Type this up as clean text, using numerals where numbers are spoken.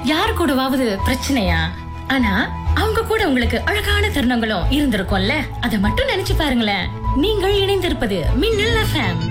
யாரு கூடவாவது பிரச்சனையா? ஆனா அவங்க கூட உங்களுக்கு அழகான தருணங்களும் இருந்திருக்கும்ல. அத மட்டும் நினைச்சு பாருங்களேன். நீங்கள் இணைந்திருப்பது மின்னல் FM.